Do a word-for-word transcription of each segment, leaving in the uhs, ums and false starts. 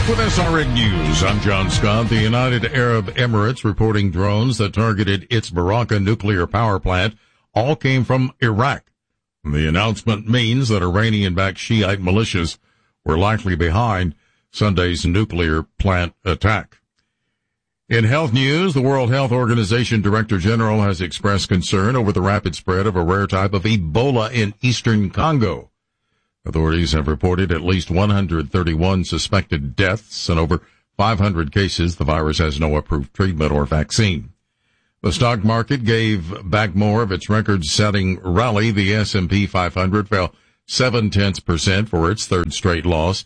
With S R N News, I'm John Scott. The United Arab Emirates reporting drones that targeted its Baraka nuclear power plant all came from Iraq. The announcement means that Iranian-backed Shiite militias were likely behind Sunday's nuclear plant attack. In health news, the World Health Organization Director General has expressed concern over the rapid spread of a rare type of Ebola in eastern Congo. Authorities have reported at least one hundred thirty-one suspected deaths and over five hundred cases. The virus has no approved treatment or vaccine. The stock market gave back more of its record-setting rally. The S and P five hundred fell seven tenths percent for its third straight loss.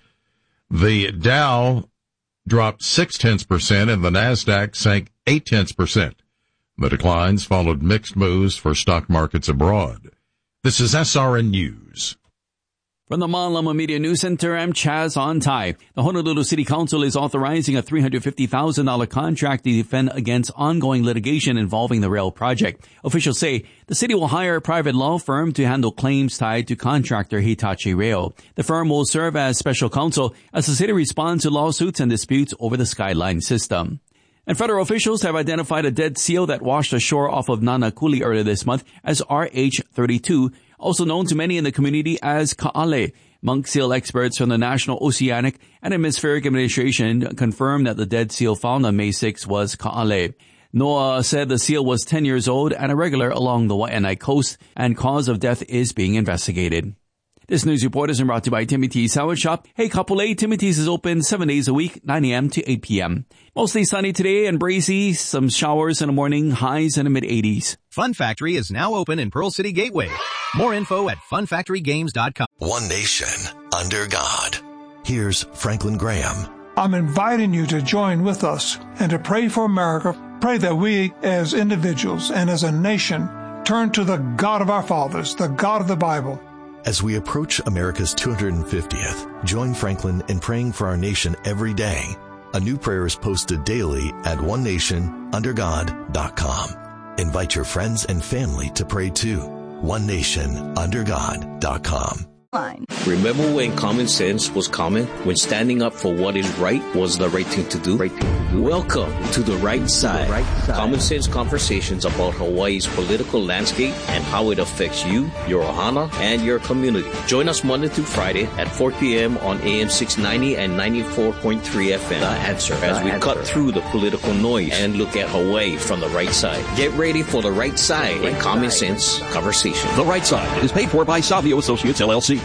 The Dow dropped six tenths percent and the Nasdaq sank eight tenths percent. The declines followed mixed moves for stock markets abroad. This is S R N News. From the Malama Media News Center, I'm Chaz Ontai. The Honolulu City Council is authorizing a three hundred fifty thousand dollars contract to defend against ongoing litigation involving the rail project. Officials say the city will hire a private law firm to handle claims tied to contractor Hitachi Rail. The firm will serve as special counsel as the city responds to lawsuits and disputes over the Skyline system. And federal officials have identified a dead seal that washed ashore off of Nanakuli earlier this month as R H thirty-two, also known to many in the community as Ka'ale. Monk seal experts from the National Oceanic and Atmospheric Administration confirmed that the dead seal found on May sixth was Ka'ale. NOAA said the seal was ten years old and a regular along the Waianae coast, and cause of death is being investigated. This news report is brought to you by Timothy's Sandwich Shop. Hey, Kapolei, Timothy's is open seven days a week, nine a.m. to eight p.m. Mostly sunny today and breezy. Some showers in the morning, highs in the mid-eighties. Fun Factory is now open in Pearl City Gateway. More info at fun factory games dot com. One nation under God. Here's Franklin Graham. I'm inviting you to join with us and to pray for America. Pray that we as individuals and as a nation turn to the God of our fathers, the God of the Bible. As we approach America's two hundred fiftieth, join Franklin in praying for our nation every day. A new prayer is posted daily at one nation under god dot com. Invite your friends and family to pray too. one nation under god dot com. Remember when common sense was common? When standing up for what is right was the right thing to do? Right thing to do. Welcome to the right side. The right side. Common sense conversations about Hawaii's political landscape and how it affects you, your ohana, and your community. Join us Monday through Friday at four p.m. on A M six ninety and ninety-four point three F M. The Answer. As the we answer. cut through the political noise and look at Hawaii from the right side. Get ready for the right side right in common side. sense conversation. The Right Side is paid for by Savio Associates, L L C.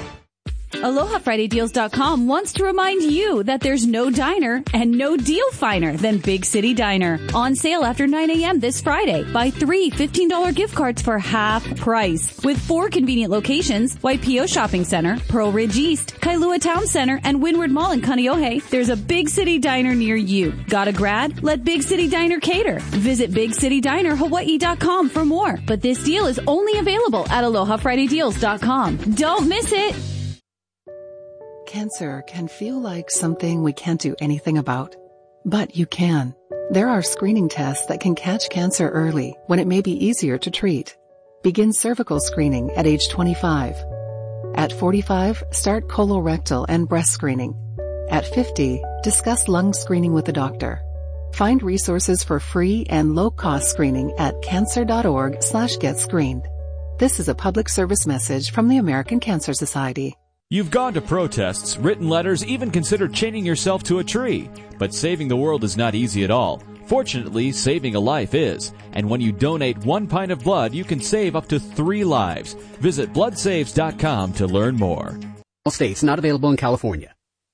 Aloha Friday Deals dot com wants to remind you that there's no diner and no deal finer than Big City Diner. On sale after nine a.m. this Friday. Buy three fifteen dollars gift cards for half price. With four convenient locations, Waipio Shopping Center, Pearl Ridge East, Kailua Town Center, and Windward Mall in Kaneohe, there's a Big City Diner near you. Got a grad? Let Big City Diner cater. Visit big city diner hawaii dot com for more. But this deal is only available at Aloha Friday Deals dot com. Don't miss it! Cancer can feel like something we can't do anything about. But you can. There are screening tests that can catch cancer early when it may be easier to treat. Begin cervical screening at age twenty-five. At forty-five, start colorectal and breast screening. At fifty, discuss lung screening with a doctor. Find resources for free and low-cost screening at cancer.org slash get screened. This is a public service message from the American Cancer Society. You've gone to protests, written letters, even considered chaining yourself to a tree. But saving the world is not easy at all. Fortunately, saving a life is. And when you donate one pint of blood, you can save up to three lives. Visit blood saves dot com to learn more. States not available in California.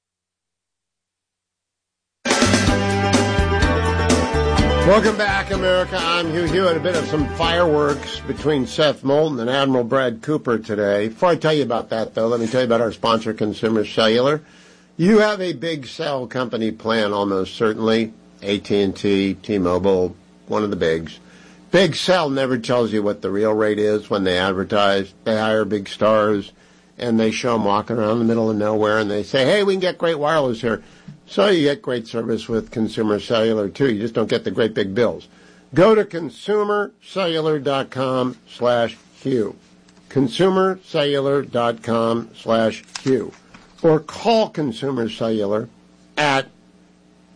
Welcome back, America. I'm Hugh Hewitt. A bit of some fireworks between Seth Moulton and Admiral Brad Cooper today. Before I tell you about that, though, let me tell you about our sponsor, Consumer Cellular. You have a big cell company plan, almost certainly. A T and T, T-Mobile, one of the bigs. Big Cell never tells you what the real rate is when they advertise. They hire big stars, and they show them walking around the middle of nowhere, and they say, hey, we can get great wireless here. So you get great service with Consumer Cellular, too. You just don't get the great big bills. Go to consumer cellular dot com slash Hugh. consumer cellular dot com slash Hugh. Or call Consumer Cellular at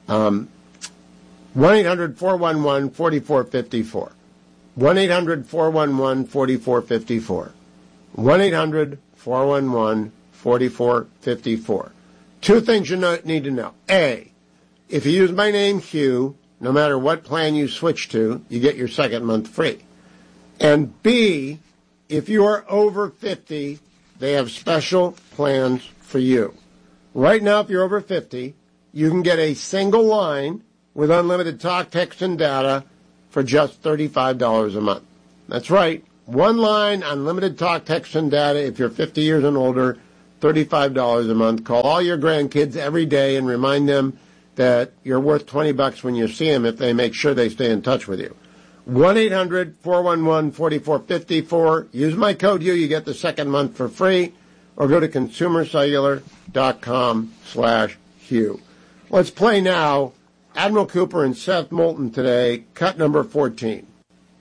Um, one eight hundred four one one four four five four. one eight hundred four one one four four five four. one eight hundred four one one four four five four. Two things you know, need to know. A, if you use my name, Hugh, no matter what plan you switch to, you get your second month free. And B, if you are over fifty, they have special plans for you. Right now, if you're over fifty, you can get a single line with unlimited talk, text, and data for just thirty-five dollars a month. That's right. One line, unlimited talk, text, and data if you're fifty years and older, thirty-five dollars a month. Call all your grandkids every day and remind them that you're worth twenty bucks when you see them if they make sure they stay in touch with you. one eight hundred four one one four four five four. Use my code U. You get the second month for free. Or go to consumercellular.com slash Hugh. Let's play now Admiral Cooper and Seth Moulton today, cut number fourteen.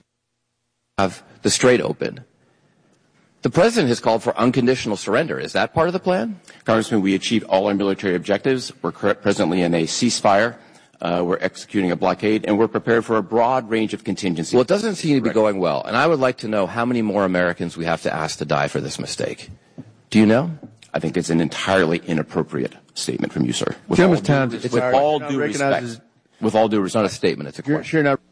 Have the Strait open. The president has called for unconditional surrender. Is that part of the plan? Congressman, we achieved all our military objectives. We're presently in a ceasefire. Uh, we're executing a blockade, and we're prepared for a broad range of contingencies. Well, it doesn't seem to be going well, and I would like to know how many more Americans we have to ask to die for this mistake. Do you know? I think it's an entirely inappropriate statement from you, sir. With all due, it's with all due respect. With all due respect. It's not a statement, it's a question. Sure not.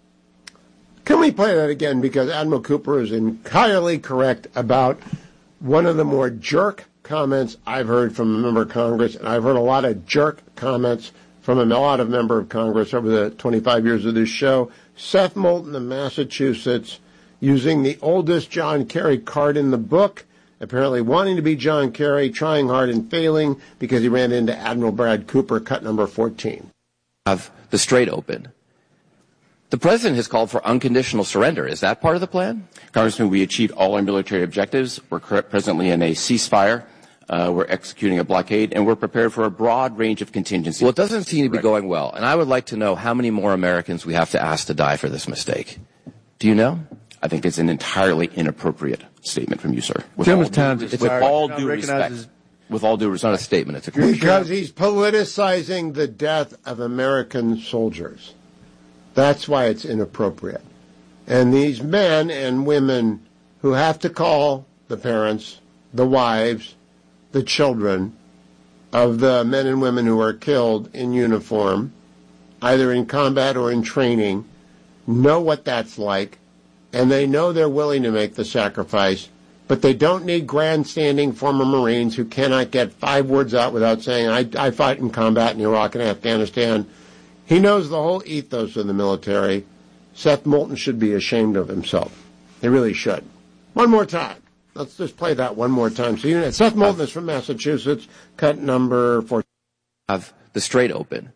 Can we play that again? Because Admiral Cooper is entirely correct about one of the more jerk comments I've heard from a member of Congress, and I've heard a lot of jerk comments from a lot of member of Congress over the twenty-five years of this show. Seth Moulton of Massachusetts, using the oldest John Kerry card in the book, apparently wanting to be John Kerry, trying hard and failing because he ran into Admiral Brad Cooper, cut number fourteen. Have the Strait open. The president has called for unconditional surrender. Is that part of the plan? Congressman, we achieved all our military objectives. We're presently in a ceasefire. Uh, we're executing a blockade, and we're prepared for a broad range of contingencies. Well, it doesn't seem to be going well, and I would like to know how many more Americans we have to ask to die for this mistake. Do you know? I think it's an entirely inappropriate statement from you, sir. With all due, it's with all due respect. With all due respect. It's not a statement, it's a question. Because he's politicizing the death of American soldiers. That's why it's inappropriate. And these men and women who have to call the parents, the wives, the children of the men and women who are killed in uniform, either in combat or in training, know what that's like, and they know they're willing to make the sacrifice, but they don't need grandstanding former Marines who cannot get five words out without saying, I, I fought in combat in Iraq and Afghanistan. He knows the whole ethos of the military. Seth Moulton should be ashamed of himself. He really should. One more time. Let's just play that one more time. So you know, Seth Moulton is from Massachusetts, cut number four. Have the Strait open.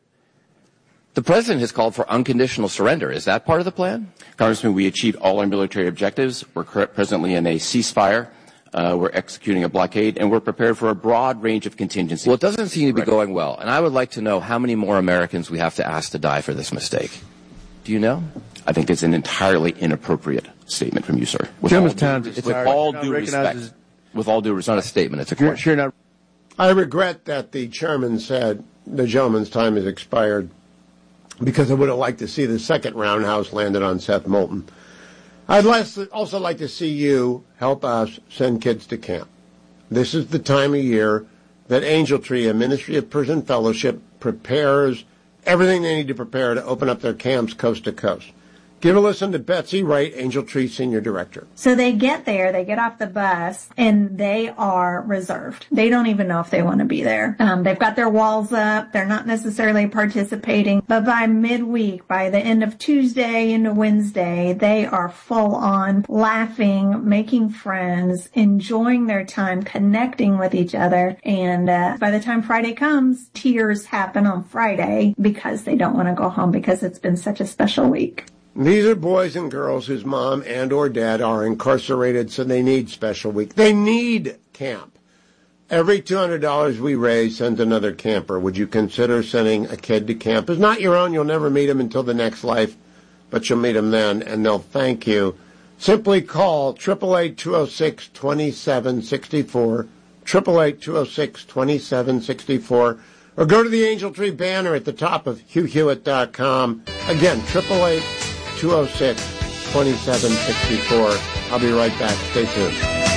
The president has called for unconditional surrender. Is that part of the plan? Congressman, we achieved all our military objectives. We're presently in a ceasefire. Uh, we're executing a blockade, and we're prepared for a broad range of contingencies. Well, it doesn't seem to be going well, and I would like to know how many more Americans we have to ask to die for this mistake. Do you know? I think it's an entirely inappropriate statement from you, sir. With all due, it's with all due respect. With all due respect. It's not a statement, it's a question. Sure not. I regret that the chairman said the gentleman's time has expired, because I would have liked to see the second roundhouse landed on Seth Moulton. I'd also like to see you help us send kids to camp. This is the time of year that Angel Tree, a Ministry of Prison Fellowship, prepares everything they need to prepare to open up their camps coast to coast. Give a listen to Betsy Wright, Angel Tree Senior Director. So they get there, they get off the bus, and they are reserved. They don't even know if they want to be there. Um, they've got their walls up. They're not necessarily participating. But by midweek, by the end of Tuesday into Wednesday, they are full on laughing, making friends, enjoying their time, connecting with each other. And uh, by the time Friday comes, tears happen on Friday because they don't want to go home because it's been such a special week. These are boys and girls whose mom and or dad are incarcerated, so they need special week. They need camp. Every two hundred dollars we raise sends another camper. Would you consider sending a kid to camp? It's not your own. You'll never meet them until the next life, but you'll meet them then, and they'll thank you. Simply call eight eight eight, two oh six, two seven six four, eight eight eight, two oh six, two seven six four, or go to the Angel Tree banner at the top of Hugh Hewitt dot com. Again, eight eight eight, two oh six, two seven six four. I'll be right back. Stay tuned.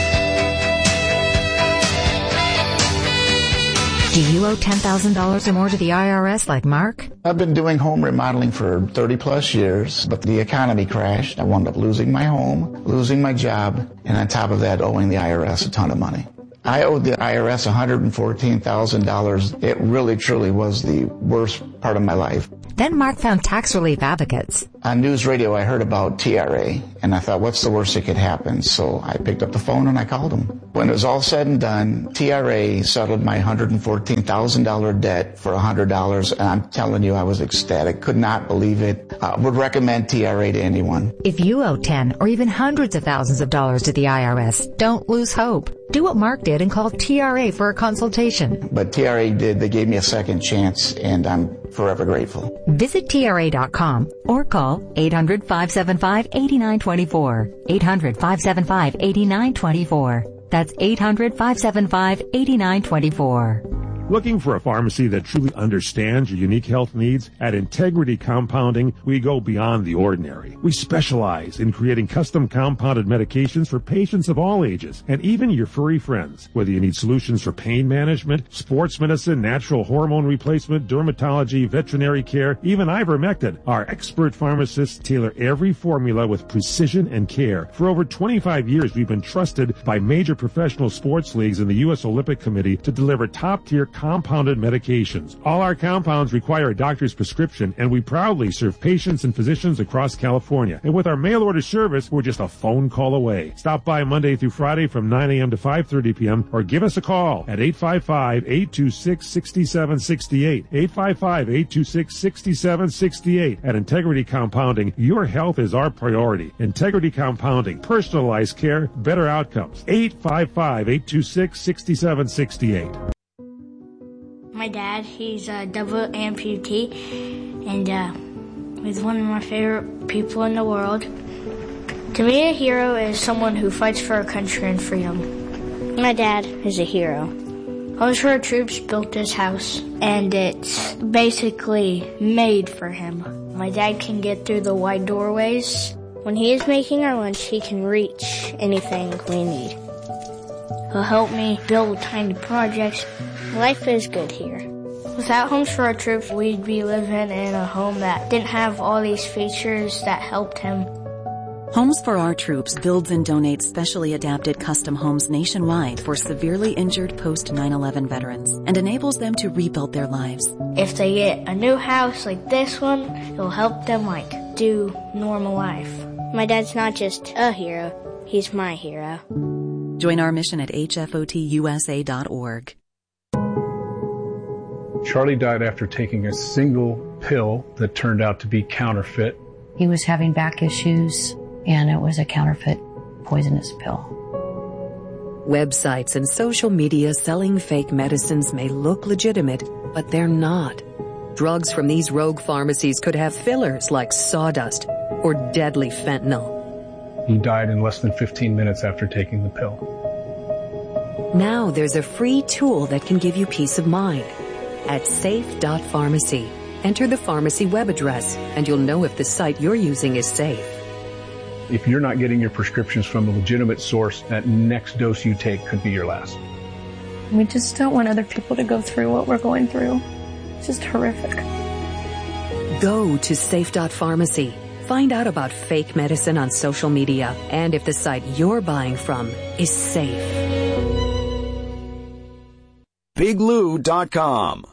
Do you owe ten thousand dollars or more to the I R S like Mark? I've been doing home remodeling for thirty plus years, but the economy crashed. I wound up losing my home, losing my job, and on top of that, owing the I R S a ton of money. I owed the I R S one hundred fourteen thousand dollars. It really, truly was the worst part of my life. Then Mark found Tax Relief Advocates. On news radio, I heard about T R A, and I thought, what's the worst that could happen? So I picked up the phone and I called them. When it was all said and done, T R A settled my one hundred fourteen thousand dollars debt for one hundred dollars, and I'm telling you, I was ecstatic. Could not believe it. I would recommend T R A to anyone. If you owe ten or even hundreds of thousands of dollars to the I R S, don't lose hope. Do what Mark did and call T R A for a consultation. But T R A did. They gave me a second chance, and I'm forever grateful. Visit T R A dot com or call eight hundred, five seven five, eight nine two four. eight hundred, five seven five, eight nine two four. That's eight hundred, five seven five, eight nine two four. Looking for a pharmacy that truly understands your unique health needs? At Integrity Compounding, we go beyond the ordinary. We specialize in creating custom compounded medications for patients of all ages, and even your furry friends. Whether you need solutions for pain management, sports medicine, natural hormone replacement, dermatology, veterinary care, even ivermectin, our expert pharmacists tailor every formula with precision and care. For over twenty-five years, we've been trusted by major professional sports leagues and the U S Olympic Committee to deliver top-tier compounded medications. All our compounds require a doctor's prescription, and we proudly serve patients and physicians across California. And with our mail order service, we're just a phone call away. Stop by Monday through Friday from nine a.m. to five thirty p.m. or give us a call at eight five five, eight two six, six seven six eight. eight five five, eight two six, six seven six eight. At Integrity Compounding, your health is our priority. Integrity Compounding, personalized care, better outcomes. eight five five, eight two six, six seven six eight. My dad, he's a double amputee, and uh, he's one of my favorite people in the world. To me, a hero is someone who fights for our country and freedom. My dad is a hero. Homes for Our Troops built this house, and it's basically made for him. My dad can get through the wide doorways. When he is making our lunch, he can reach anything we need. He'll help me build tiny projects. Life is good here. Without Homes for Our Troops, we'd be living in a home that didn't have all these features that helped him. Homes for Our Troops builds and donates specially adapted custom homes nationwide for severely injured post nine eleven veterans and enables them to rebuild their lives. If they get a new house like this one, it'll help them like do normal life. My dad's not just a hero, he's my hero. Join our mission at H F O T U S A dot org. Charlie died after taking a single pill that turned out to be counterfeit. He was having back issues, and it was a counterfeit poisonous pill. Websites and social media selling fake medicines may look legitimate, but they're not. Drugs from these rogue pharmacies could have fillers like sawdust or deadly fentanyl. He died in less than fifteen minutes after taking the pill. Now there's a free tool that can give you peace of mind. At safe dot pharmacy, enter the pharmacy web address, and you'll know if the site you're using is safe. If you're not getting your prescriptions from a legitimate source, that next dose you take could be your last. We just don't want other people to go through what we're going through. It's just horrific. Go to safe dot pharmacy. Find out about fake medicine on social media and if the site you're buying from is safe. big lou dot com.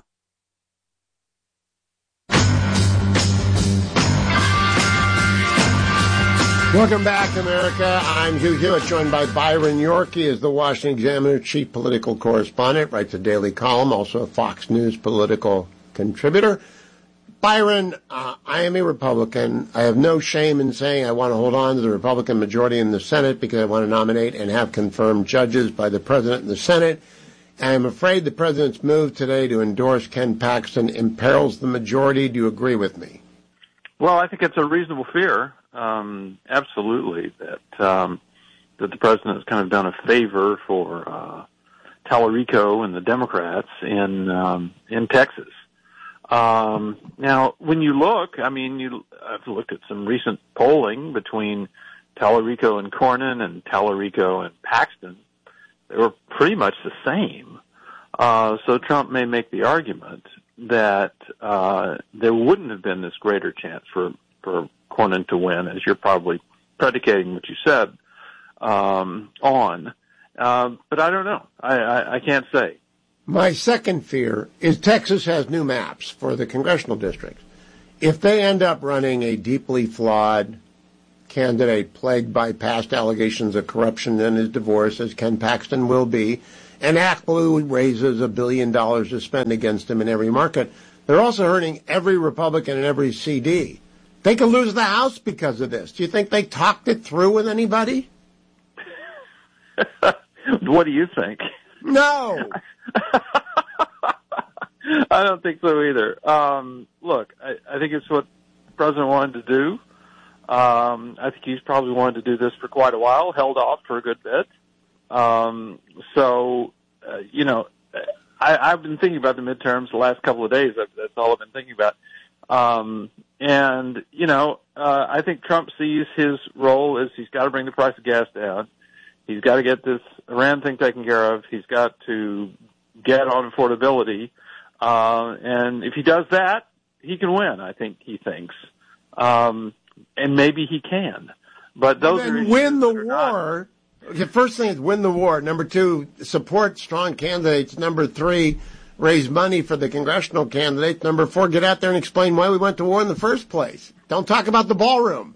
Welcome back, America. I'm Hugh Hewitt, joined by Byron Yorkie, is the Washington Examiner chief political correspondent, writes a daily column, also a Fox News political contributor. Byron, uh, I am a Republican. I have no shame in saying I want to hold on to the Republican majority in the Senate because I want to nominate and have confirmed judges by the President in the Senate. And I'm afraid the President's move today to endorse Ken Paxton imperils the majority. Do you agree with me? Well, I think it's a reasonable fear. Um, absolutely, that um, that the president has kind of done a favor for uh, Tallarico and the Democrats in um, in Texas. Um, now, when you look, I mean, you, I've looked at some recent polling between Tallarico and Cornyn and Tallarico and Paxton. They were pretty much the same. Uh, so Trump may make the argument that uh, there wouldn't have been this greater chance for, for Cornyn to win, as you're probably predicating what you said um, on. Uh, but I don't know. I, I, I can't say. My second fear is Texas has new maps for the congressional districts. If they end up running a deeply flawed candidate plagued by past allegations of corruption and his divorce, as Ken Paxton will be, and ActBlue raises a billion dollars to spend against him in every market, they're also hurting every Republican and every C D. They could lose the House because of this. Do you think they talked it through with anybody? What do you think? No. I don't think so either. Um, look, I, I think it's what the president wanted to do. Um, I think he's probably wanted to do this for quite a while, held off for a good bit. Um, so, uh, you know, I, I've been thinking about the midterms the last couple of days. That's all I've been thinking about. Um, and, you know, uh, I think Trump sees his role as he's got to bring the price of gas down. He's got to get this Iran thing taken care of. He's got to get on affordability. Uh, and if he does that, he can win, I think he thinks. Um, and maybe he can. But those and are win the war. The first thing is win the war. Number two, support strong candidates. Number three, raise money for the congressional candidates. Number four, get out there and explain why we went to war in the first place. Don't talk about the ballroom.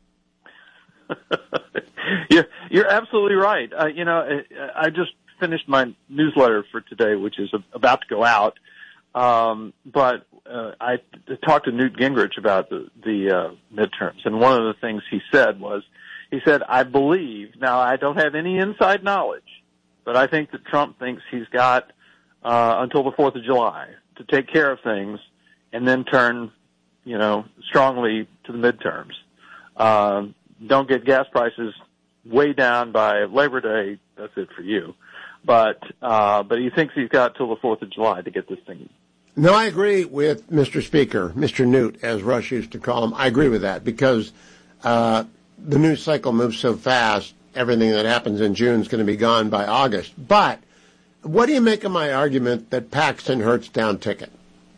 You're, you're absolutely right. Uh, you know, I, I just finished my newsletter for today, which is about to go out. Um, but uh, I talked to Newt Gingrich about the, the uh, midterms, and one of the things he said was, he said, I believe, now I don't have any inside knowledge, but I think that Trump thinks he's got uh, until the fourth of July to take care of things and then turn, you know, strongly to the midterms. Uh, don't get gas prices way down by Labor Day, that's it for you. But uh, but he thinks he's got till the fourth of July to get this thing. No, I agree with Mister Speaker, Mister Newt, as Rush used to call him. I agree with that because uh, the news cycle moves so fast, everything that happens in June is going to be gone by August. But what do you make of my argument that Paxton hurts down ticket?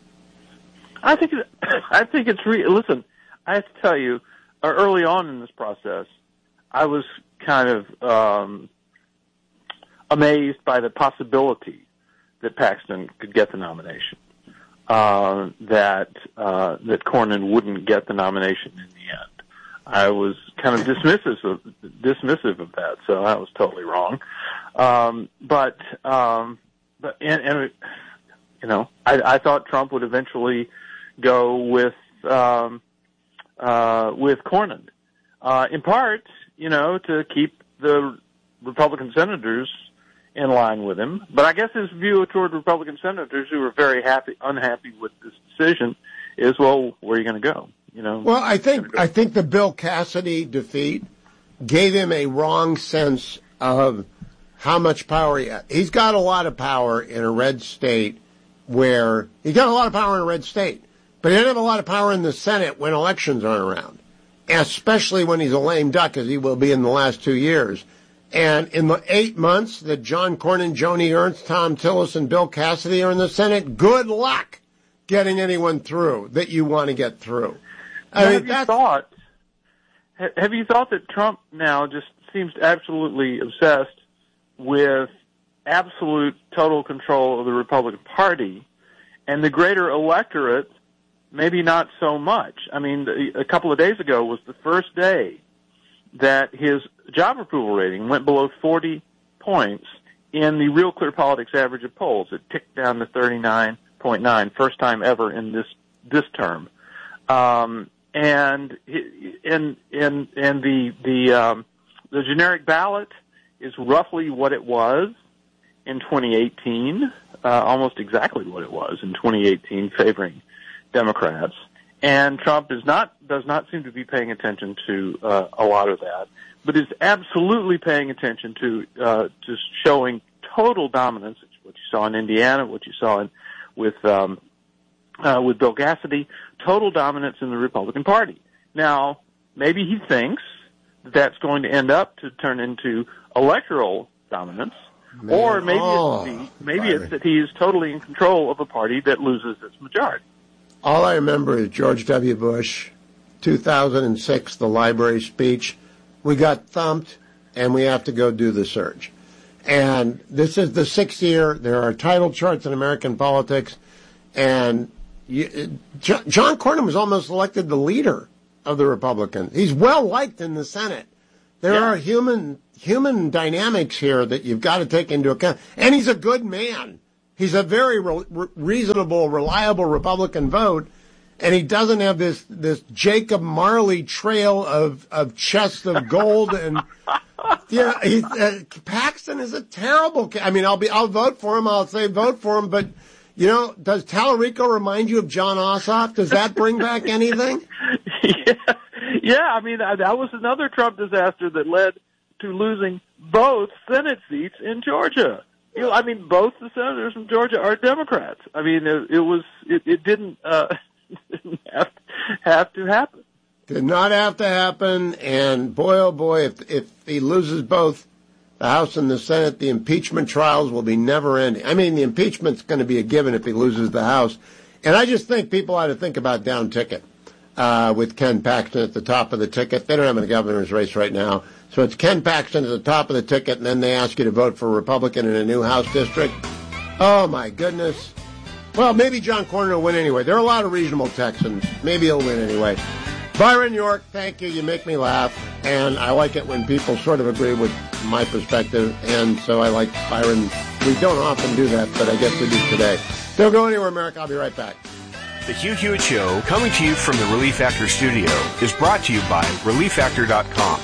I think it, I think it's re- listen. I have to tell you, uh, early on in this process, I was kind of um, amazed by the possibility that Paxton could get the nomination. Uh, that uh, that Cornyn wouldn't get the nomination in the end. I was kind of dismissive of, dismissive of that, so I was totally wrong. Um, but um, but and, and you know, I, I thought Trump would eventually go with um, uh, with Cornyn, uh, in part, you know, to keep the Republican senators in line with him. But I guess his view toward Republican senators who are very happy, unhappy with this decision is, well, where are you going to go? You know. Well, I think I think the Bill Cassidy defeat gave him a wrong sense of how much power he has. He's got a lot of power in a red state where he's got a lot of power in a red state, but he doesn't have a lot of power in the Senate when elections aren't around, especially when he's a lame duck, as he will be in the last two years. And in the eight months that John Cornyn, Joni Ernst, Tom Tillis, and Bill Cassidy are in the Senate, good luck getting anyone through that you want to get through. I now, mean, have you thought? Have you thought that Trump now just seems absolutely obsessed with absolute total control of the Republican Party, and the greater electorate maybe not so much? I mean, a couple of days ago was the first day that his job approval rating went below forty points in the Real Clear Politics average of polls. It ticked down to thirty-nine point nine, first time ever in this this term. Um, and in in in the the um, the generic ballot is roughly what it was in twenty eighteen, uh, almost exactly what it was in twenty eighteen, favoring Democrats. And Trump is not, does not seem to be paying attention to uh, a lot of that, but is absolutely paying attention to uh, just showing total dominance, what you saw in Indiana, what you saw in, with um, uh, with Bill Cassidy, total dominance in the Republican Party. Now, maybe he thinks that that's going to end up to turn into electoral dominance, Man. or maybe oh, it's the, maybe it's that he is totally in control of a party that loses its majority. All I remember is George W. Bush, two thousand six, the library speech. We got thumped, and we have to go do the surge. And this is the sixth year. There are title charts in American politics, and you, John Cornyn was almost elected the leader of the Republicans. He's well liked in the Senate. There yeah. are human human dynamics here that you've got to take into account. And he's a good man. He's a very re- reasonable, reliable Republican vote, and he doesn't have this this Jacob Marley trail of, of chests of gold. And yeah, he, uh, Paxton is a terrible. I mean, I'll be I'll vote for him. I'll say vote for him, but you know, does Tallarico remind you of John Ossoff? Does that bring back anything? yeah, yeah. I mean, that was another Trump disaster that led to losing both Senate seats in Georgia. You know, I mean, both the senators from Georgia are Democrats. I mean, it, it was, it, it didn't, uh, didn't have, have to happen. Did not have to happen. And boy, oh boy, if, if he loses both the House and the Senate, the impeachment trials will be never ending. I mean, the impeachment's going to be a given if he loses the House. And I just think people ought to think about down ticket, uh, with Ken Paxton at the top of the ticket. They don't have a governor's race right now. So it's Ken Paxton at the top of the ticket, and then they ask you to vote for a Republican in a new House district. Oh, my goodness. Well, maybe John Cornyn will win anyway. There are a lot of reasonable Texans. Maybe he'll win anyway. Byron York, thank you. You make me laugh. And I like it when people sort of agree with my perspective. And so I like Byron. We don't often do that, but I guess we do today. Don't go anywhere, America. I'll be right back. The Hugh Hewitt Show, coming to you from the Relief Factor studio, is brought to you by relief factor dot com.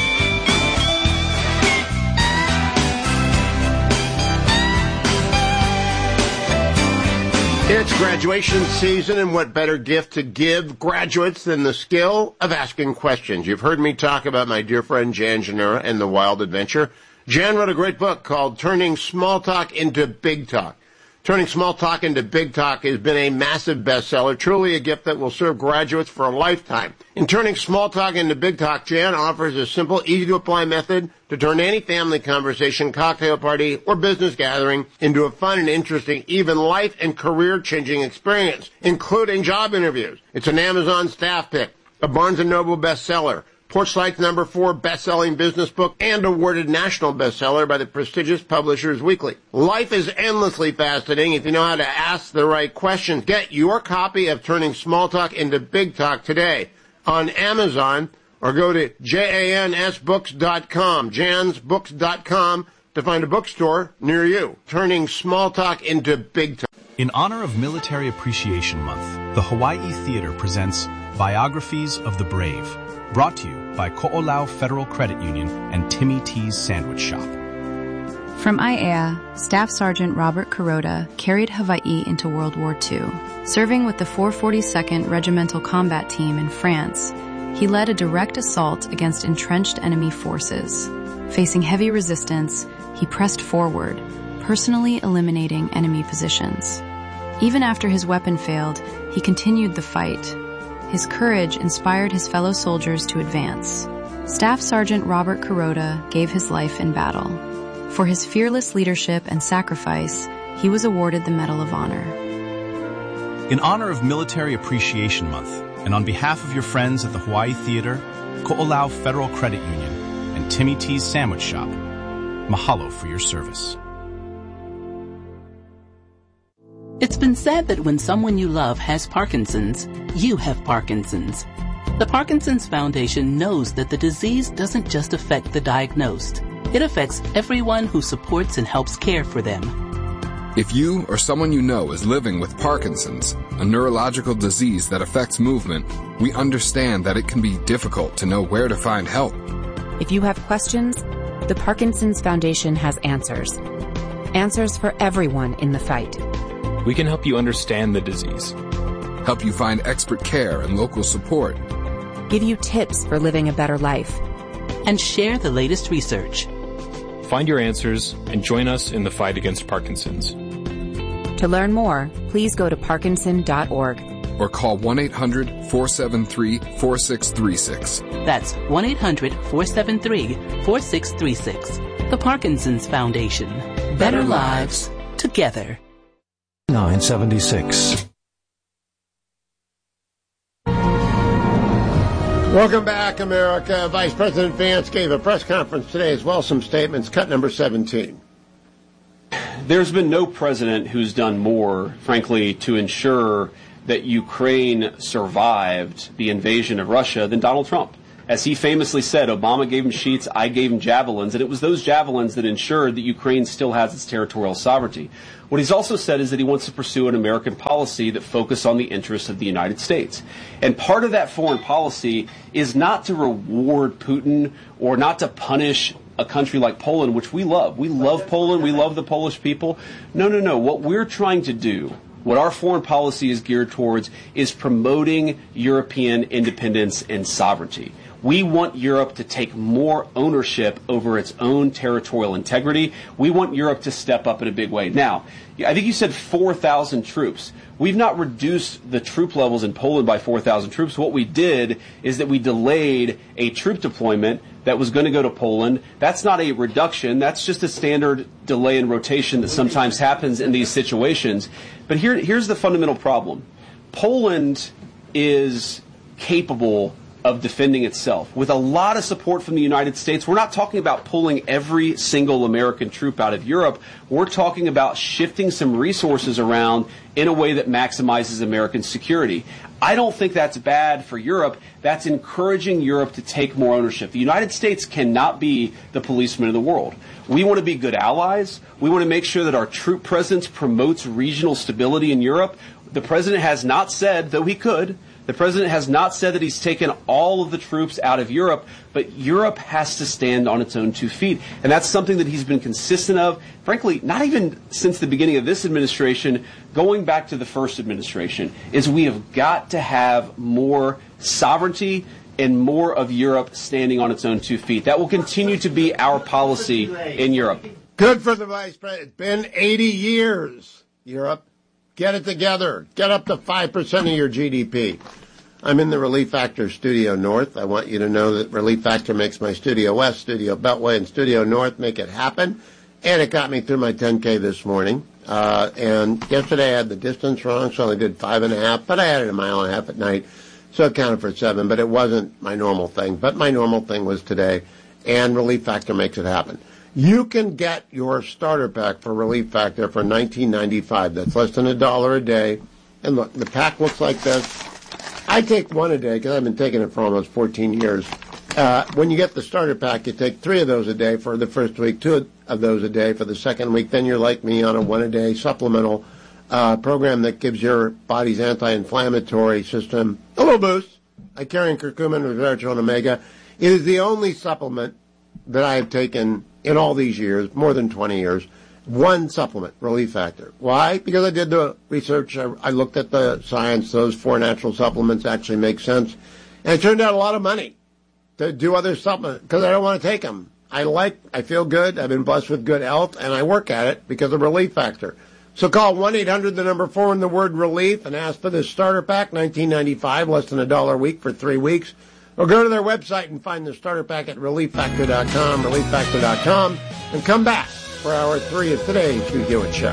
It's graduation season, and what better gift to give graduates than the skill of asking questions? You've heard me talk about my dear friend Jan Janura and the Wild Adventure. Jan wrote a great book called Turning Small Talk into Big Talk. Turning Small Talk into Big Talk has been a massive bestseller, truly a gift that will serve graduates for a lifetime. In Turning Small Talk into Big Talk, Jan offers a simple, easy-to-apply method to turn any family conversation, cocktail party, or business gathering into a fun and interesting, even life and career-changing experience, including job interviews. It's an Amazon staff pick, a Barnes and Noble bestseller, Porchlight's number four best-selling business book, and awarded national bestseller by the prestigious Publishers Weekly. Life is endlessly fascinating if you know how to ask the right questions. Get your copy of Turning Small Talk into Big Talk today on Amazon, or go to jans books dot com, jans books dot com, to find a bookstore near you. Turning Small Talk into Big Talk. In honor of Military Appreciation Month, the Hawaii Theater presents Biographies of the Brave, brought to you by Ko'olau Federal Credit Union and Timmy T's Sandwich Shop. From I A E A, Staff Sergeant Robert Kuroda carried Hawaii into World War Two. Serving with the four forty-second Regimental Combat Team in France, he led a direct assault against entrenched enemy forces. Facing heavy resistance, he pressed forward, personally eliminating enemy positions. Even after his weapon failed, he continued the fight. His courage inspired his fellow soldiers to advance. Staff Sergeant Robert Kuroda gave his life in battle. For his fearless leadership and sacrifice, he was awarded the Medal of Honor. In honor of Military Appreciation Month, and on behalf of your friends at the Hawaii Theater, Ko'olau Federal Credit Union, and Timmy T's Sandwich Shop, mahalo for your service. It's been said that when someone you love has Parkinson's, you have Parkinson's. The Parkinson's Foundation knows that the disease doesn't just affect the diagnosed. It affects everyone who supports and helps care for them. If you or someone you know is living with Parkinson's, a neurological disease that affects movement, we understand that it can be difficult to know where to find help. If you have questions, the Parkinson's Foundation has answers. Answers for everyone in the fight. We can help you understand the disease, help you find expert care and local support, give you tips for living a better life, and share the latest research. Find your answers and join us in the fight against Parkinson's. To learn more, please go to parkinson dot org. Or call one eight hundred four seven three four six three six. That's one eight hundred four seven three four six three six. The Parkinson's Foundation. Better, Better lives together. nine seventy-six. Welcome back, America. Vice President Vance gave a press conference today as well. Some statements. Cut number seventeen. There's been no president who's done more, frankly, to ensure that Ukraine survived the invasion of Russia than Donald Trump. As he famously said, Obama gave him sheets, I gave him javelins, and it was those javelins that ensured that Ukraine still has its territorial sovereignty. What he's also said is that he wants to pursue an American policy that focuses on the interests of the United States. And part of that foreign policy is not to reward Putin or not to punish a country like Poland, which we love. We love Poland. We love the Polish people. No, no, no. What we're trying to do, what our foreign policy is geared towards, is promoting European independence and sovereignty. We want Europe to take more ownership over its own territorial integrity. We want Europe to step up in a big way. Now, I think you said four thousand troops. We've not reduced the troop levels in Poland by four thousand troops. What we did is that we delayed a troop deployment that was going to go to Poland. That's not a reduction. That's just a standard delay in rotation that sometimes happens in these situations. But here, here's the fundamental problem. Poland is capable of defending itself. With a lot of support from the United States, we're not talking about pulling every single American troop out of Europe. We're talking about shifting some resources around in a way that maximizes American security. I don't think that's bad for Europe. That's encouraging Europe to take more ownership. The United States cannot be the policeman of the world. We want to be good allies. We want to make sure that our troop presence promotes regional stability in Europe. The president has not said, though he could, the president has not said that he's taken all of the troops out of Europe, but Europe has to stand on its own two feet. And that's something that he's been consistent of, frankly, not even since the beginning of this administration, going back to the first administration, is we have got to have more sovereignty and more of Europe standing on its own two feet. That will continue to be our policy in Europe. Good for the vice president. It's been eighty years, Europe. Get it together. Get up to five percent of your G D P. I'm in the Relief Factor Studio North. I want you to know that Relief Factor makes my Studio West, Studio Beltway, and Studio North make it happen. And it got me through my ten K this morning. Uh, and yesterday I had the distance wrong, so I only did five and a half, but I added a mile and a half at night, so it counted for seven, but it wasn't my normal thing. But my normal thing was today, and Relief Factor makes it happen. You can get your starter pack for Relief Factor for nineteen ninety-five dollars. That's less than a dollar a day. And look, the pack looks like this. I take one a day because I've been taking it for almost fourteen years. Uh, when you get the starter pack, you take three of those a day for the first week, two of those a day for the second week. Then you're like me on a one-a-day supplemental uh, program that gives your body's anti-inflammatory system a little boost. I carry curcumin, resveratrol, and omega. It is the only supplement that I have taken in all these years, more than twenty years, one supplement, Relief Factor. Why? Because I did the research. I, I looked at the science. Those four natural supplements actually make sense. And it turned out a lot of money to do other supplements because I don't want to take them. I like, I feel good. I've been blessed with good health, and I work at it because of Relief Factor. So call one eight hundred, the number four, and the word relief, and ask for this starter pack, nineteen ninety-five, less than a dollar a week for three weeks. Or go to their website and find the starter pack at relief factor dot com, relief factor dot com, and come back for hour three of today's Hugh Hewitt Show.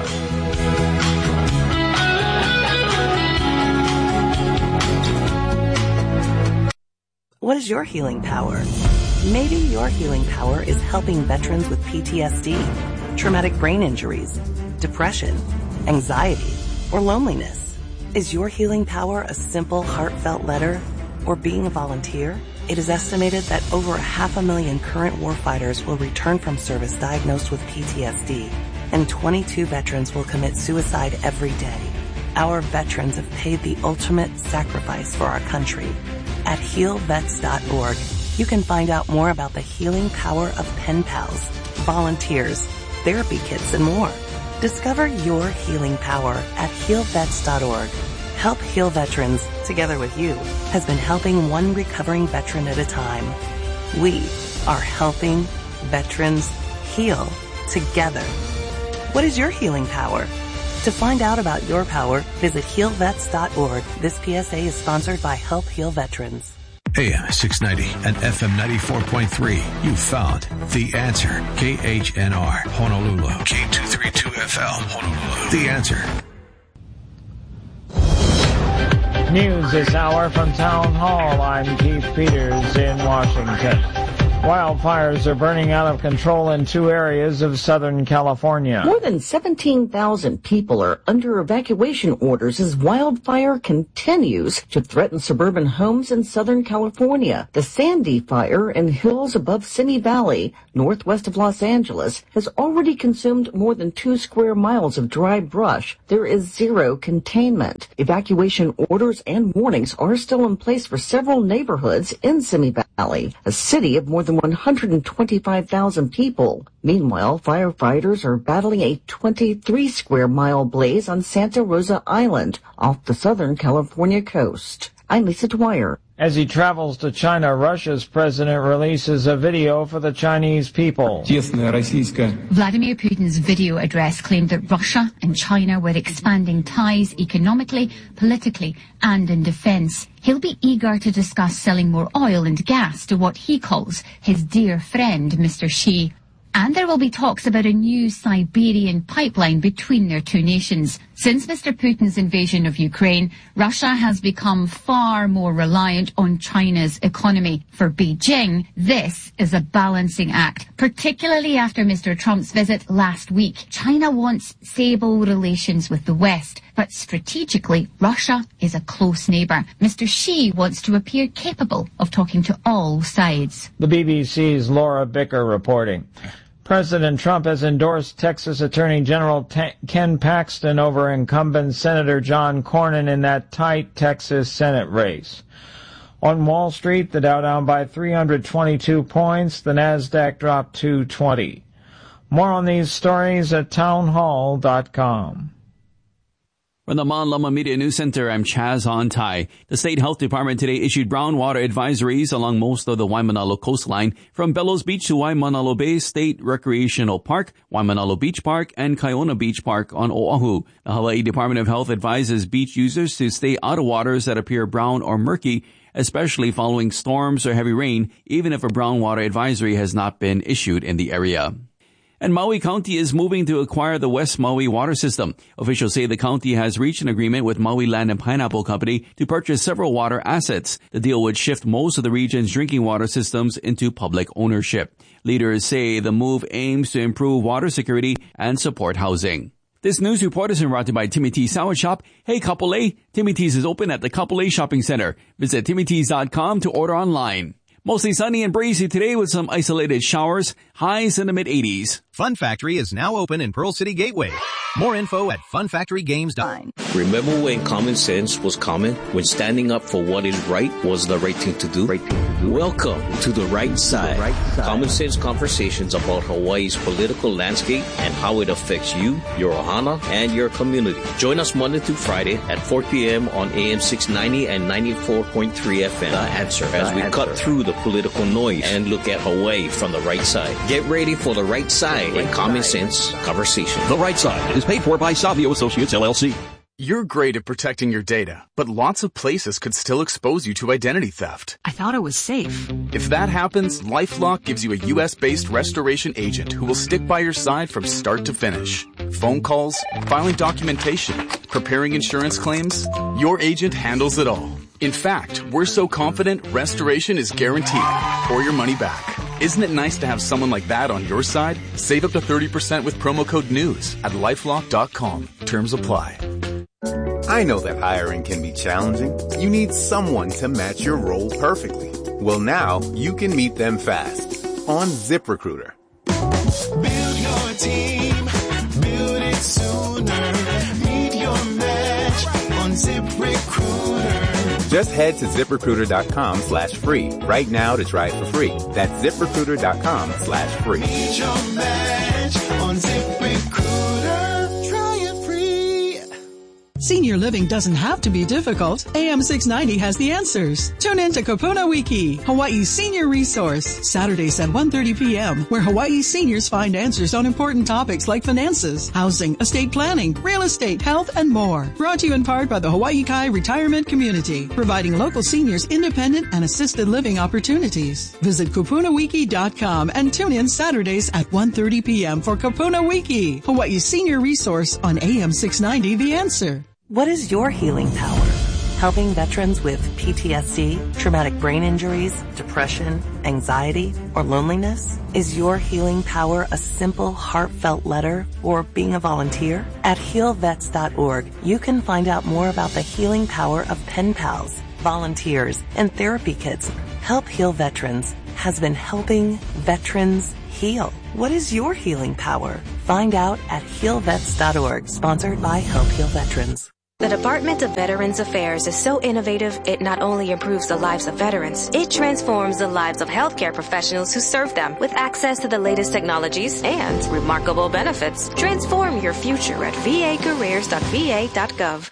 What is your healing power? Maybe your healing power is helping veterans with P T S D, traumatic brain injuries, depression, anxiety, or loneliness. Is your healing power a simple, heartfelt letter? Or being a volunteer? It is estimated that over a half a million current warfighters will return from service diagnosed with P T S D, and twenty-two veterans will commit suicide every day. Our veterans have paid the ultimate sacrifice for our country. At heal vets dot org, you can find out more about the healing power of pen pals, volunteers, therapy kits, and more. Discover your healing power at heal vets dot org. Help Heal Veterans, together with you, has been helping one recovering veteran at a time. We are helping veterans heal together. What is your healing power? To find out about your power, visit heal vets dot org. This P S A is sponsored by Help Heal Veterans. A M six ninety and F M ninety-four point three. You found The Answer. K H N R, Honolulu. K two thirty-two F L, Honolulu. The Answer. News this hour from Town Hall. I'm Keith Peters in Washington. Wildfires are burning out of control in two areas of Southern California. More than seventeen thousand people are under evacuation orders as wildfire continues to threaten suburban homes in Southern California. The Sandy Fire in hills above Simi Valley, northwest of Los Angeles, has already consumed more than two square miles of dry brush. There is zero containment. Evacuation orders and warnings are still in place for several neighborhoods in Simi Valley, a city of more than one hundred twenty-five thousand people. Meanwhile, firefighters are battling a twenty-three square mile blaze on Santa Rosa Island off the Southern California coast. I'm Lisa Dwyer. As he travels to China, Russia's president releases a video for the Chinese people. Vladimir Putin's video address claimed that Russia and China were expanding ties economically, politically, and in defense. He'll be eager to discuss selling more oil and gas to what he calls his dear friend, Mister Xi. And there will be talks about a new Siberian pipeline between their two nations. Since Mister Putin's invasion of Ukraine, Russia has become far more reliant on China's economy. For Beijing, this is a balancing act, particularly after Mister Trump's visit last week. China wants stable relations with the West, but strategically, Russia is a close neighbour. Mister Xi wants to appear capable of talking to all sides. The B B C's Laura Bicker reporting. President Trump has endorsed Texas Attorney General T- Ken Paxton over incumbent Senator John Cornyn in that tight Texas Senate race. On Wall Street, the Dow down by three hundred twenty-two points, the Nasdaq dropped two twenty. More on these stories at townhall dot com. From the Mon Lama Media News Center, I'm Chaz Ontai. The State Health Department today issued brown water advisories along most of the Waimanalo coastline from Bellows Beach to Waimanalo Bay State Recreational Park, Waimanalo Beach Park, and Kaiona Beach Park on Oahu. The Hawaii Department of Health advises beach users to stay out of waters that appear brown or murky, especially following storms or heavy rain, even if a brown water advisory has not been issued in the area. And Maui County is moving to acquire the West Maui water system. Officials say the county has reached an agreement with Maui Land and Pineapple Company to purchase several water assets. The deal would shift most of the region's drinking water systems into public ownership. Leaders say the move aims to improve water security and support housing. This news report is brought to you by Timmy T's Sandwich Shop. Hey, Kapolei! Timmy T's is open at the Kapolei Shopping Center. Visit timmy tees dot com to order online. Mostly sunny and breezy today with some isolated showers, highs in the mid-eighties. Fun Factory is now open in Pearl City Gateway. More info at fun factory games dot com. Remember when common sense was common? When standing up for what is right was the right thing to do? Right thing to do. Welcome to the right side. The right side. Common sense conversations about Hawaii's political landscape and how it affects you, your ohana, and your community. Join us Monday through Friday at four p.m. on A M six ninety and ninety-four point three F M. The Answer, as the we answer. cut through the political noise and look at Hawaii from the right side. Get ready for the right side in common sense conversation. The Right Side is paid for by Savio Associates, L L C. You're great at protecting your data, but lots of places could still expose you to identity theft. I thought it was safe. If that happens, LifeLock gives you a U S-based restoration agent who will stick by your side from start to finish. Phone calls, filing documentation, preparing insurance claims, your agent handles it all. In fact, we're so confident restoration is guaranteed or your money back. Isn't it nice to have someone like that on your side? Save up to thirty percent with promo code NEWS at lifelock dot com. Terms apply. I know that hiring can be challenging. You need someone to match your role perfectly. Well, now you can meet them fast on ZipRecruiter. Build your team, build it sooner. Meet your match on ZipRecruiter. Just head to ZipRecruiter.com slash free right now to try it for free. That's ZipRecruiter.com slash free. Meet your match on ZipRecruiter. Try it free. Senior living doesn't have to be difficult. A M six ninety has the answers. Tune in to Kapuna Wiki, Hawaii's senior resource, Saturdays at one thirty p.m., where Hawaii seniors find answers on important topics like finances, housing, estate planning, real estate, health, and more. Brought to you in part by the Hawaii Kai Retirement Community, providing local seniors independent and assisted living opportunities. Visit kapuna wiki dot com and tune in Saturdays at one thirty p.m. for Kapuna Wiki, Hawaii's senior resource on A M six ninety The Answer. What is your healing power? Helping veterans with P T S D, traumatic brain injuries, depression, anxiety, or loneliness? Is your healing power a simple, heartfelt letter or being a volunteer? At heal vets dot org, you can find out more about the healing power of pen pals, volunteers, and therapy kits. Help Heal Veterans has been helping veterans heal. What is your healing power? Find out at heal vets dot org, sponsored by Help Heal Veterans. The Department of Veterans Affairs is so innovative, it not only improves the lives of veterans, it transforms the lives of healthcare professionals who serve them with access to the latest technologies and remarkable benefits. Transform your future at v a careers dot v a dot gov.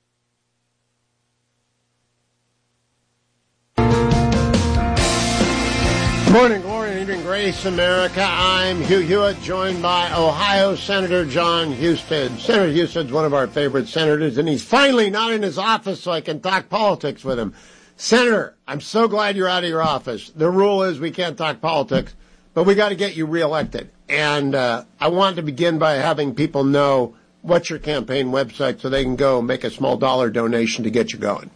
Morning, glory, and evening, grace, America. I'm Hugh Hewitt, joined by Ohio Senator Jon Husted. Senator Husted's one of our favorite senators, and he's finally not in his office so I can talk politics with him. Senator, I'm so glad you're out of your office. The rule is we can't talk politics, but we got to get you reelected. And uh, I want to begin by having people know what's your campaign website so they can go make a small dollar donation to get you going.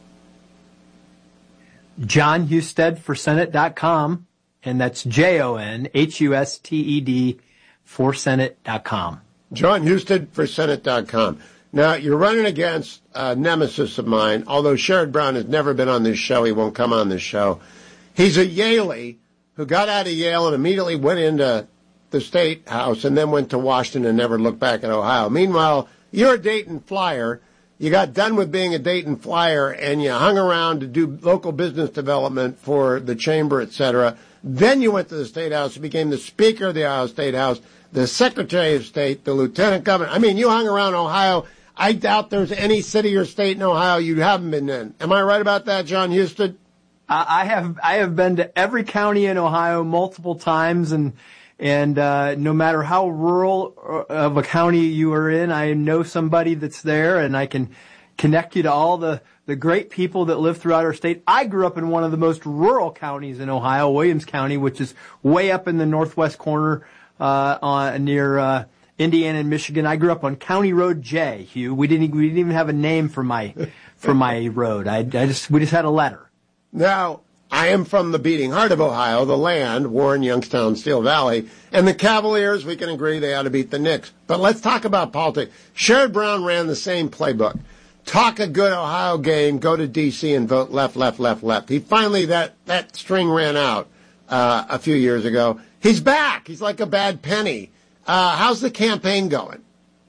Jon Husted for Senate dot com. And that's J O N H U S T E D for Senate dot com. Jon Husted for Senate dot com. Now, you're running against a nemesis of mine. Although Sherrod Brown has never been on this show, he won't come on this show. He's a Yalie who got out of Yale and immediately went into the State House and then went to Washington and never looked back at Ohio. Meanwhile, you're a Dayton Flyer. You got done with being a Dayton Flyer and you hung around to do local business development for the chamber, et cetera. Then you went to the State House and became the Speaker of the Ohio State House, the Secretary of State, the Lieutenant Governor. I mean, you hung around Ohio. I doubt there's any city or state in Ohio you haven't been in. Am I right about that, Jon Husted? I have I have been to every county in Ohio multiple times, and and uh, no matter how rural of a county you are in, I know somebody that's there, and I can connect you to all the the great people that live throughout our state. I grew up in one of the most rural counties in Ohio, Williams County, which is way up in the northwest corner uh, on, near uh, Indiana and Michigan. I grew up on County Road J, Hugh. We didn't we didn't even have a name for my for my road. I, I just we just had a letter. Now, I am from the beating heart of Ohio, the land, Warren, Youngstown, Steel Valley, and the Cavaliers, we can agree they ought to beat the Knicks. But let's talk about politics. Sherrod Brown ran the same playbook. Talk a good Ohio game, go to D C and vote left, left, left, left. He finally, that, that string ran out uh, a few years ago. He's back. He's like a bad penny. Uh, how's the campaign going?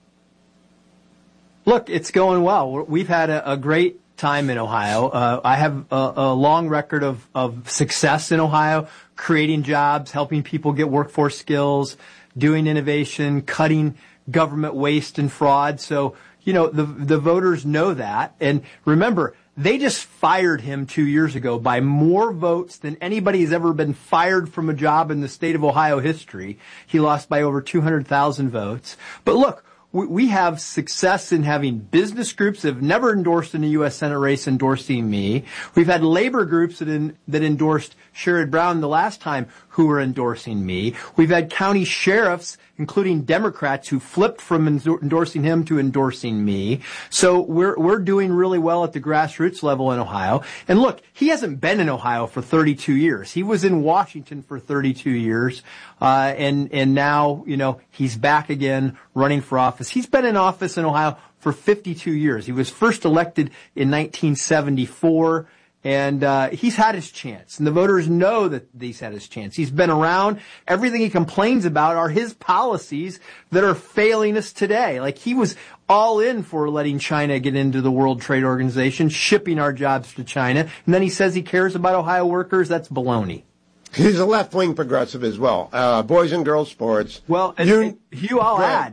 Look, it's going well. We've had a, a great time in Ohio. Uh, I have a, a long record of, of success in Ohio, creating jobs, helping people get workforce skills, doing innovation, cutting government waste and fraud. So, you know, the the voters know that. And remember, they just fired him two years ago by more votes than anybody has ever been fired from a job in the state of Ohio history. He lost by over two hundred thousand votes. But look, we, we have success in having business groups that have never endorsed in a U S Senate race endorsing me. We've had labor groups that in, that endorsed Sherrod Brown the last time who were endorsing me. We've had county sheriffs, including Democrats, who flipped from endorsing him to endorsing me. So we're we're doing really well at the grassroots level in Ohio. And look, he hasn't been in Ohio for thirty-two years. He was in Washington for thirty-two years, uh, and and now you know he's back again running for office. He's been in office in Ohio for fifty-two years. He was first elected in nineteen seventy-four. And uh he's had his chance, and the voters know that he's had his chance. He's been around. Everything he complains about are his policies that are failing us today. Like, he was all in for letting China get into the World Trade Organization, shipping our jobs to China, and then he says he cares about Ohio workers. That's baloney. He's a left-wing progressive as well. Uh, boys and girls sports. Well, and, you, and Hugh, I'll add,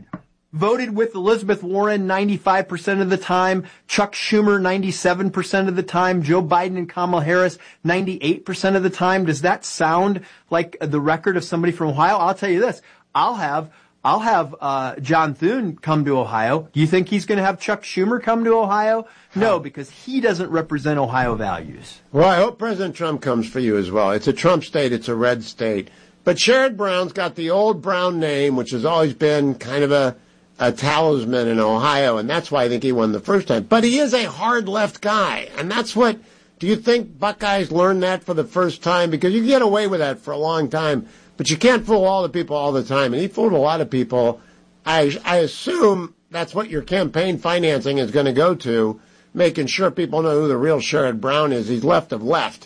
voted with Elizabeth Warren ninety-five percent of the time, Chuck Schumer ninety-seven percent of the time, Joe Biden and Kamala Harris ninety-eight percent of the time. Does that sound like the record of somebody from Ohio? I'll tell you this. I'll have I'll have uh John Thune come to Ohio. Do you think he's going to have Chuck Schumer come to Ohio? No, because he doesn't represent Ohio values. Well, I hope President Trump comes for you as well. It's a Trump state. It's a red state. But Sherrod Brown's got the old Brown name, which has always been kind of a, a talisman in Ohio, and that's why I think he won the first time. But he is a hard left guy, and that's what, do you think Buckeyes learned that for the first time? Because you can get away with that for a long time, but you can't fool all the people all the time, and he fooled a lot of people. I, I assume that's what your campaign financing is going to go to, making sure people know who the real Sherrod Brown is. He's left of left.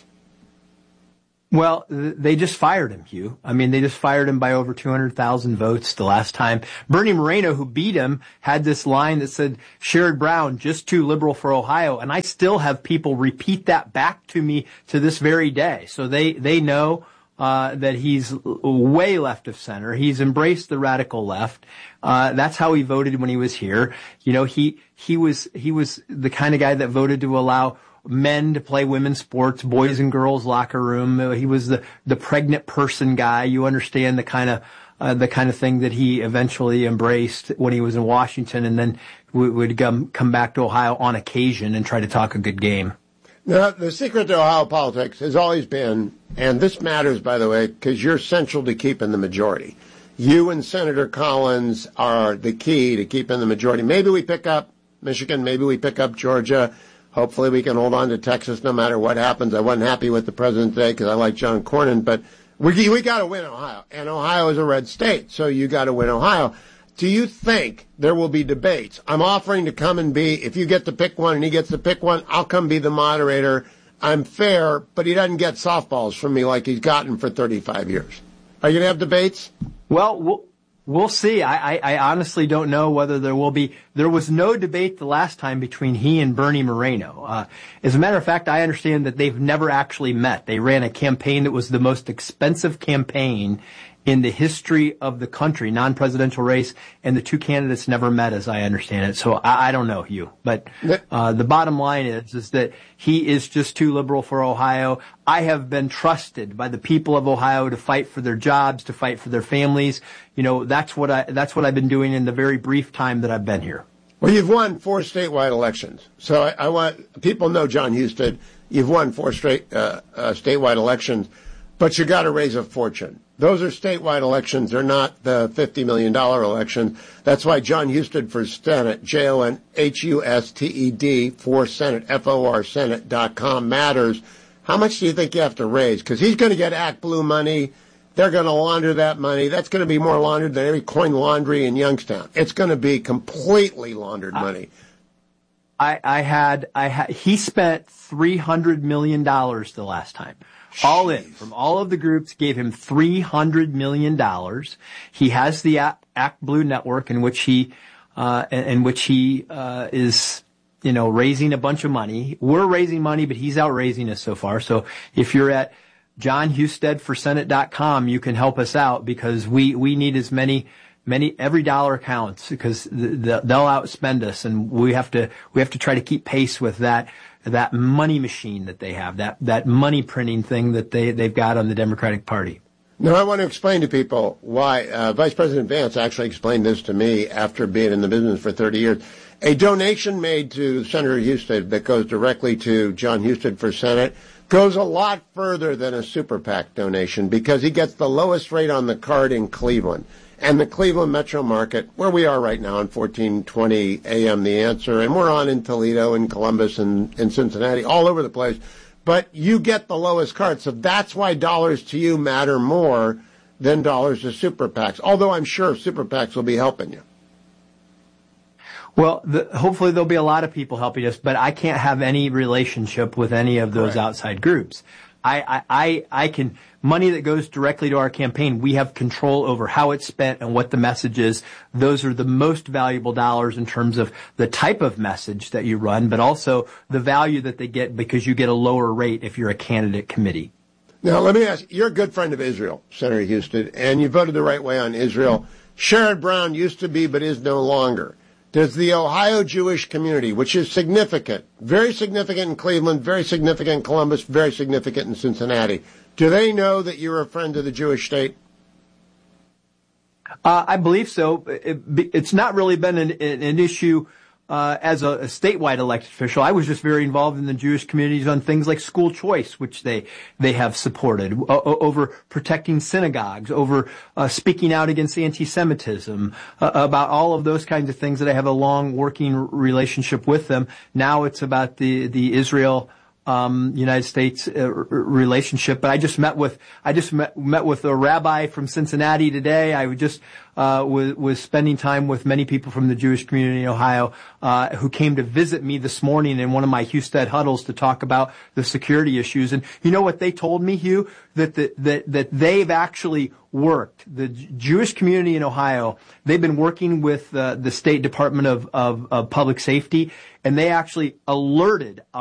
Well, they just fired him, Hugh. I mean, they just fired him by over two hundred thousand votes the last time. Bernie Moreno, who beat him, had this line that said, Sherrod Brown, just too liberal for Ohio. And I still have people repeat that back to me to this very day. So they, they know uh that he's way left of center. He's embraced the radical left. Uh that's how he voted when he was here. You know, he he was he was the kind of guy that voted to allow men to play women's sports, boys and girls locker room. He was the the pregnant person guy. You understand the kind of uh, the kind of thing that he eventually embraced when he was in Washington, and then w- would come come back to Ohio on occasion and try to talk a good game. Now, the secret to Ohio politics has always been, and this matters, by the way, because you're central to keeping the majority. You and Senator Collins are the key to keeping the majority. Maybe we pick up Michigan, maybe we pick up Georgia. Hopefully we can hold on to Texas no matter what happens. I wasn't happy with the president today because I like John Cornyn, but we we got to win Ohio. And Ohio is a red state, so you got to win Ohio. Do you think there will be debates? I'm offering to come and be, if you get to pick one and he gets to pick one, I'll come be the moderator. I'm fair, but he doesn't get softballs from me like he's gotten for thirty-five years. Are you going to have debates? Well, we'll We'll see. I, I, I honestly don't know whether there will be. There was no debate the last time between he and Bernie Moreno. Uh, as a matter of fact, I understand that they've never actually met. They ran a campaign that was the most expensive campaign in the history of the country, non-presidential race, and the two candidates never met, as I understand it. So I, I don't know, Hugh. But uh, the bottom line is, is that he is just too liberal for Ohio. I have been trusted by the people of Ohio to fight for their jobs, to fight for their families. You know, that's what I that's what I've been doing in the very brief time that I've been here. Well, you've won four statewide elections. So I, I want people know, John Husted, you've won four straight uh, uh, statewide elections, but you got to raise a fortune. Those are statewide elections. They're not the fifty million dollars elections. That's why John Husted for Senate, J O N H U S T E D, for Senate, F O R Senate dot com matters. How much do you think you have to raise? Because he's going to get Act Blue money. They're going to launder that money. That's going to be more laundered than every coin laundry in Youngstown. It's going to be completely laundered money. I, I had, I had, he spent three hundred million dollars the last time. All in, from all of the groups, gave him three hundred million dollars. He has the Act Blue network in which he, uh, in which he, uh, is, you know, raising a bunch of money. We're raising money, but he's out raising us so far. So if you're at John Husted for Senate dot com, you can help us out because we, we need as many, many, every dollar counts because the, the, they'll outspend us and we have to, we have to try to keep pace with that. that money machine that they have, that, that money printing thing that they, they've got on the Democratic Party. Now, I want to explain to people why uh, Vice President Vance actually explained this to me after being in the business for thirty years. A donation made to Senator Husted that goes directly to John Husted for Senate goes a lot further than a super PAC donation because he gets the lowest rate on the card in Cleveland. And the Cleveland metro market, where we are right now on fourteen twenty A M The Answer, and we're on in Toledo and Columbus and, and Cincinnati, all over the place. But you get the lowest card, so that's why dollars to you matter more than dollars to super PACs, although I'm sure super PACs will be helping you. Well, the, hopefully there'll be a lot of people helping us, but I can't have any relationship with any of those Correct. outside groups. I, I, I can, money that goes directly to our campaign, we have control over how it's spent and what the message is. Those are the most valuable dollars in terms of the type of message that you run, but also the value that they get because you get a lower rate if you're a candidate committee. Now, let me ask, you're a good friend of Israel, Senator Husted, and you voted the right way on Israel. Sherrod Brown used to be but is no longer. Does the Ohio Jewish community, which is significant, very significant in Cleveland, very significant in Columbus, very significant in Cincinnati, do they know that you're a friend of the Jewish state? Uh, I believe so. It, it's not really been an, an issue uh, as a, a statewide elected official. I was just very involved in the Jewish communities on things like school choice, which they they have supported, o- over protecting synagogues, over uh, speaking out against anti-Semitism, uh, about all of those kinds of things that I have a long working relationship with them. Now it's about the the Israel Um, United States uh, r- relationship. But I just met with I just met, met with a rabbi from Cincinnati today. I just uh, was was spending time with many people from the Jewish community in Ohio uh, who came to visit me this morning in one of my Hewstead huddles to talk about the security issues. And you know what they told me, Hugh? That the, that that they've actually worked. The J- Jewish community in Ohio, they've been working with uh, the State Department of, of, of Public Safety, and they actually alerted